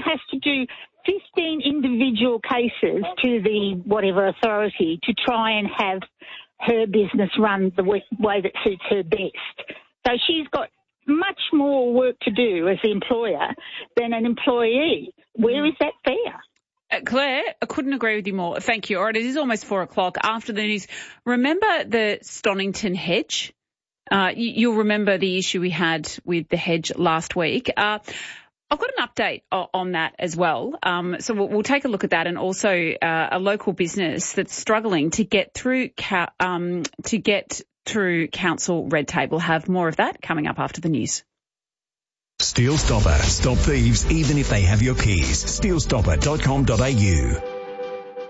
has to do 15 individual cases to the whatever authority to try and have her business run the way that suits her best. So she's got much more work to do as the employer than an employee. Where is that fair? Claire, I couldn't agree with you more. Thank you. All right, it is almost 4:00 after the news. Remember the Stonington hedge? You'll remember the issue we had with the hedge last week. I've got an update on that as well. So we'll take a look at that, and also a local business that's struggling to get through council red tape. We'll have more of that coming up after the news. Steel Stopper. Stop thieves even if they have your keys. Steelstopper.com.au